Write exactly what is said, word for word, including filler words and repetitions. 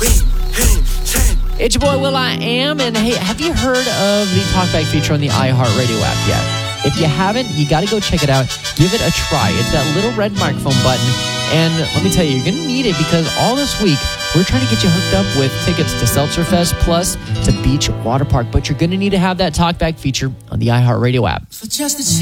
It's your boy Will I Am, and hey, have you heard of the Talkback feature on the iHeartRadio app yet? If you haven't, you got to go check it out. Give it a try. It's that little red microphone button, and let me tell you, you're going to need it because all this week, we're trying to get you hooked up with tickets to Seltzer Fest plus to Beach Water Park, but you're going to need to have that Talkback feature on the iHeartRadio app. For just a